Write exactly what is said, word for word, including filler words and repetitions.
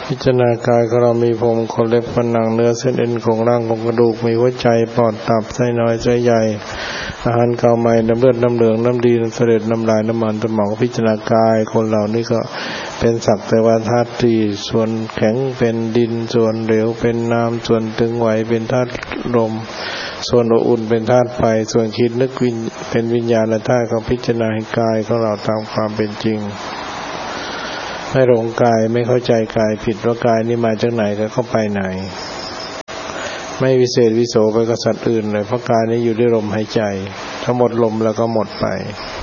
พิจารณากายของเรามีผมขนเล็บฟันหนังเนื้อเส้นเอ็นของร่างของกระดูกมีหัวใจปอดตับไส้น้อยไส้ใหญ่อาหารเก่าใหม่น้ำเลือดน้ำเหลืองน้ำดีน้ำเสด็จน้ำลายน้ำมันสมองพิจารณากายคนเหล่านี้ก็เป็นสักแต่ว่าธาตุสี่ส่วนแข็งเป็นดินส่วนเหลวเป็นน้ำส่วนตึงไหวเป็นธาตุลมส่วนอบอุ่นเป็นธาตุไฟส่วนคิดนึกวิญเป็นวิญญาณและธาตุของพิจารณาให้กายของเราตามความเป็นจริงไม่หลงกายไม่เข้าใจกายผิดว่ากายนี้มาจากไหนแล้วเข้าไปไหนไม่วิเศษวิโสไปกับสัตว์อื่นเลยเพราะกายนี้อยู่ด้วยลมหายใจถ้าหมดลมแล้วก็หมดไป